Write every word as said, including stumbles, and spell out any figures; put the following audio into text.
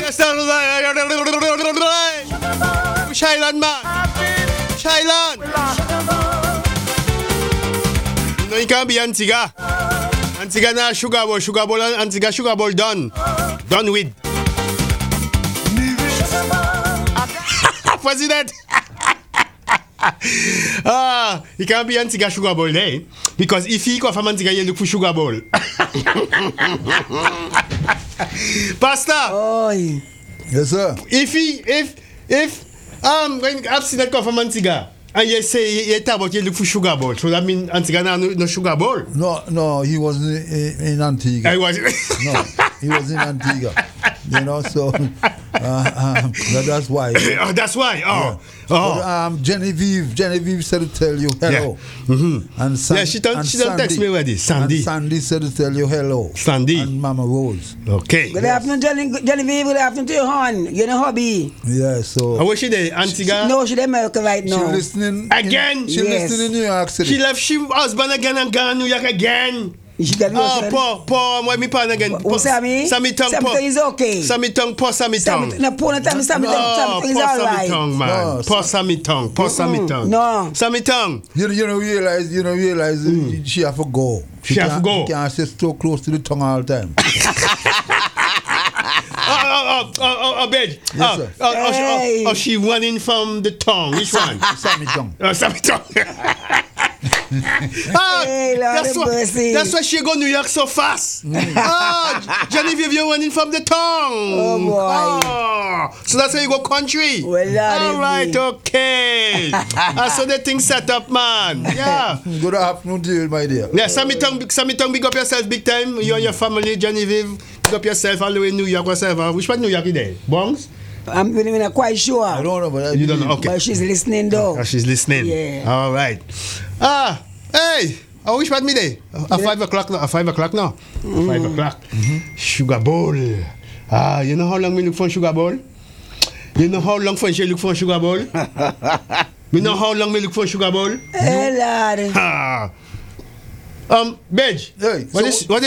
Yes, sir. Shailan man. Shailan. No, you can't be Antigua. Antigua na sugar ball, sugar ball, Antigua sugar ball done. Done with. President. Ah, he can't be Antigua sugar ball there. Because if he come from Antigua, he look for sugar ball. Pastor. Oi. Yes, sir. If he, if, if, um, when I've seen that come from Antigua, and you say you talk about you look for sugar ball, so that means Antigua no, no sugar ball. No, no, he wasn't in, in Antigua. I was. No, he was in Antigua. You know, so uh, um, that, that's why. Oh, that's why. Oh, Yeah. oh. But, um, Genevieve, Genevieve said to tell you hello. Yeah. Mm-hmm. And San, Yeah, she done- and she done text me already. Sandy. And Sandy said to tell you hello. Sandy. And Mama Rose. Okay. Good afternoon, Jenny, Genevieve. Good afternoon to your hon. You know, hubby. Yeah, so. How was she there? Antigua? No, she's in America right She now. listening. Again? In, she Yes. listening in New York City. She left she husband again and gone New York again. She got Oh, poor, poor, what me pan again? Who Sammy? Sammy tongue, Sammy poor. tongue is okay. Sammy tongue, poor Sammy tongue. Sammy, no, poor no time, Sammy No, tongue, Sammy tongue is poor all Sammy right. tongue, man. No, Poor Sammy tongue, poor Sammy tongue. No. Sammy tongue. You, you know, realize, you know, realize mm. she have to go. She have to can't- go. She can't sit so close to the tongue all the time. Oh, oh, oh, oh, oh, bitch. Yes, oh, sir. oh, oh, she- Hey. oh, oh, she running from the tongue. Which one? Sammy tongue. Oh, Sammy tongue. Ah, Hey, Lord that's, have why, mercy. that's why she go New York so fast. Ah, Genevieve, you're running from the tongue. Oh, boy. Oh, so that's how you go country. Well, Lord all have right, me. okay. I saw the thing set up, man. Yeah. Good afternoon to you, my dear. Yeah, Sammy Tongue, Sammy Tongue, big up yourself big time. You and your family, Genevieve, big up yourself all the way in New York, whatever. Which part New York is there? Bronx? I'm really not quite sure. I don't know, but I You don't know? believe- Okay. But she's listening though. Oh, she's listening. Yeah. All right. Ah, hey. I wish what me there. At five o'clock now. At five o'clock now. Mm. Five o'clock. Sugar bowl. Ah, you know how long we look for sugar bowl? You know how long French look for sugar bowl? You know how long we look for sugar bowl? Hey, Lord. Ah. Um, Bedge. Hey, What so- is what